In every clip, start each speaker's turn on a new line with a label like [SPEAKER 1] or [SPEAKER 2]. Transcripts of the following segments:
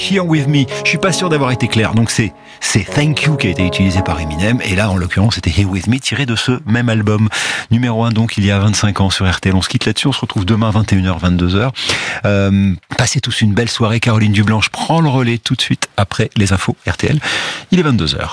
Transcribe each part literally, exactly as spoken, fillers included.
[SPEAKER 1] Here With Me. Je suis pas sûr d'avoir été clair. Donc c'est, c'est Thank You qui a été utilisé par Eminem. Et là, en l'occurrence, c'était Here With Me, tiré de ce même album. Numéro un, donc, il y a vingt-cinq ans sur R T L. On se quitte là-dessus. On se retrouve demain, vingt et une heures, vingt-deux heures. Euh, passez tous une belle soirée. Caroline Dublanche prend le relais tout de suite après les infos R T L. Il est vingt-deux heures.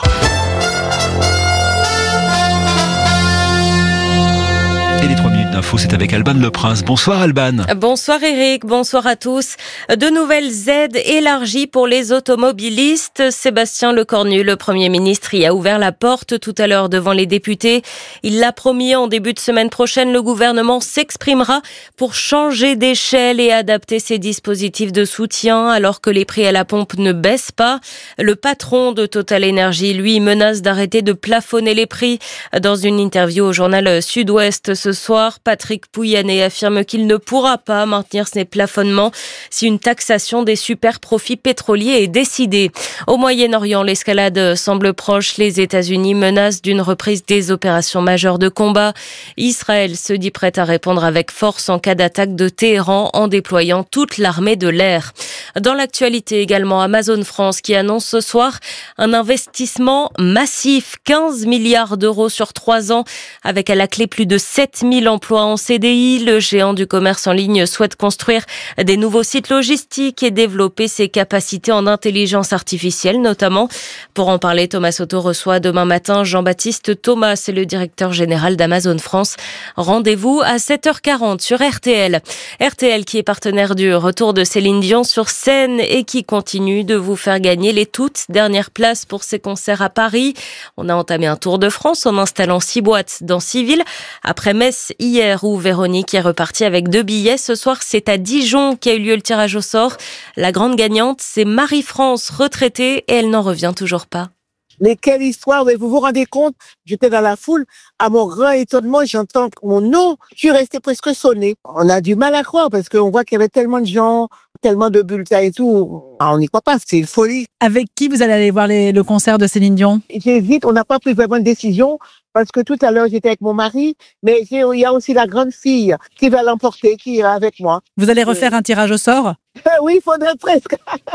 [SPEAKER 1] Et les trois minutes d'info, c'est avec Alban Le Prince. Bonsoir Alban.
[SPEAKER 2] Bonsoir Eric, bonsoir à tous. De nouvelles aides élargies pour les automobilistes. Sébastien Lecornu, le Premier ministre, y a ouvert la porte tout à l'heure devant les députés. Il l'a promis, en début de semaine prochaine, le gouvernement s'exprimera pour changer d'échelle et adapter ses dispositifs de soutien alors que les prix à la pompe ne baissent pas. Le patron de Total Energy, lui, menace d'arrêter de plafonner les prix. Dans une interview au journal Sud-Ouest ce soir, Patrick Pouyanné affirme qu'il ne pourra pas maintenir ces plafonnements si une taxation des super profits pétroliers est décidée. Au Moyen-Orient, l'escalade semble proche. Les États-Unis menacent d'une reprise des opérations majeures de combat. Israël se dit prête à répondre avec force en cas d'attaque de Téhéran en déployant toute l'armée de l'air. Dans l'actualité également, Amazon France qui annonce ce soir un investissement massif, quinze milliards d'euros sur trois ans, avec à la clé plus de sept mille emplois en C D I. Le géant du commerce en ligne souhaite construire des nouveaux sites logistiques et développer ses capacités en intelligence artificielle notamment. Pour en parler, Thomas Soto reçoit demain matin Jean-Baptiste Thomas, c'est le directeur général d'Amazon France. Rendez-vous à sept heures quarante sur R T L. R T L qui est partenaire du retour de Céline Dion sur scène et qui continue de vous faire gagner les toutes dernières places pour ses concerts à Paris. On a entamé un tour de France en installant six boîtes dans six villes. Après Metz hier où Véronique est repartie avec deux billets. Ce soir, c'est à Dijon qu'a eu lieu le tirage au sort. La grande gagnante, c'est Marie-France, retraitée, et elle n'en revient toujours pas.
[SPEAKER 3] Mais quelle histoire, mais vous vous rendez compte, j'étais dans la foule, à mon grand étonnement, j'entends mon nom, je suis restée presque sonnée. On a du mal à croire parce qu'on voit qu'il y avait tellement de gens, tellement de bulletins et tout. Ah, on n'y croit pas, c'est une folie.
[SPEAKER 4] Avec qui vous allez aller voir les, le concert de Céline Dion?
[SPEAKER 3] J'hésite, on n'a pas pris vraiment de décision parce que tout à l'heure j'étais avec mon mari, mais il y a aussi la grande fille qui va l'emporter, qui ira avec moi.
[SPEAKER 4] Vous allez refaire un tirage au sort?
[SPEAKER 3] Oui, il faudrait presque.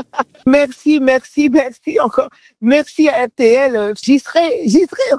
[SPEAKER 3] Merci, merci, merci encore. Merci à R T L, j'y serai, j'y serai.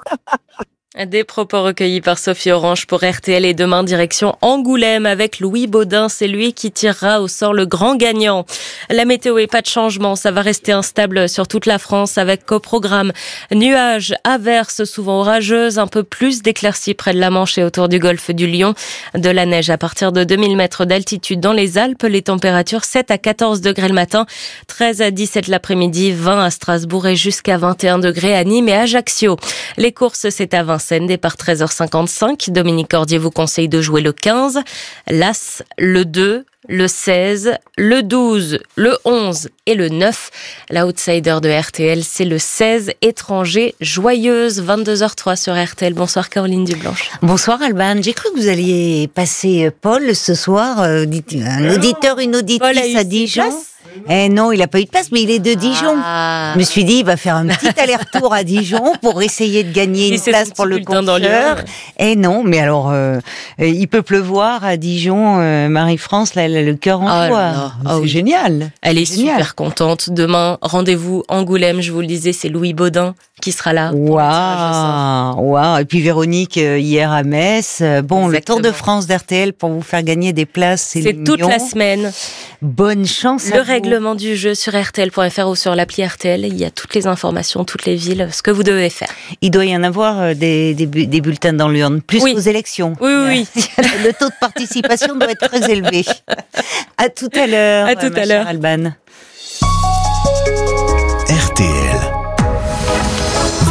[SPEAKER 2] Des propos recueillis par Sophie Orange pour R T L et demain direction Angoulême avec Louis Baudin. C'est lui qui tirera au sort le grand gagnant. La météo est pas de changement. Ça va rester instable sur toute la France avec qu'au programme nuages, averses souvent orageuses, un peu plus d'éclaircies près de la Manche et autour du golfe du Lion. De la neige à partir de deux mille mètres d'altitude dans les Alpes. Les températures sept à quatorze degrés le matin, treize à dix-sept l'après-midi, vingt à Strasbourg et jusqu'à vingt et un degrés à Nîmes et Ajaccio. Les courses, c'est à Vincennes. Départ treize heures cinquante-cinq. Dominique Cordier vous conseille de jouer le quinze, l'As, le deux, le seize, le douze, le onze et le neuf. L'outsider de R T L, c'est le seize, étranger joyeuse, vingt-deux heures trois sur R T L. Bonsoir Caroline Dublanche.
[SPEAKER 5] Bonsoir Alban. J'ai cru que vous alliez passer Paul ce soir, euh, un auditeur, une auditrice à Dijon. Eh non, il n'a pas eu de place, mais il est de Dijon. Ah. Je me suis dit, il va faire un petit aller-retour à Dijon pour essayer de gagner une place pour le concert. Eh non, mais alors, euh, il peut pleuvoir à Dijon. Euh, Marie-France, là, elle a le cœur en
[SPEAKER 2] oh
[SPEAKER 5] joie.
[SPEAKER 2] Oh,
[SPEAKER 5] c'est
[SPEAKER 2] oui.
[SPEAKER 5] génial.
[SPEAKER 2] Elle est
[SPEAKER 5] génial.
[SPEAKER 2] super contente. Demain, rendez-vous Angoulême, je vous le disais, c'est Louis Baudin qui sera là.
[SPEAKER 5] Waouh, waouh. Et puis Véronique, euh, hier à Metz. Bon, Exactement. Le Tour de France d'R T L pour vous faire gagner des places, c'est,
[SPEAKER 2] c'est toute la semaine.
[SPEAKER 5] Bonne chance
[SPEAKER 2] Le
[SPEAKER 5] à
[SPEAKER 2] règlement du jeu sur R T L point F R ou sur l'appli R T L. Il y a toutes les informations, toutes les villes, ce que vous devez faire.
[SPEAKER 5] Il doit y en avoir des, des, des bulletins dans l'urne, plus
[SPEAKER 2] oui.
[SPEAKER 5] aux élections.
[SPEAKER 2] Oui, oui, oui.
[SPEAKER 5] Le taux de participation doit être très élevé. À tout à l'heure.
[SPEAKER 2] À tout à l'heure.
[SPEAKER 5] Alban.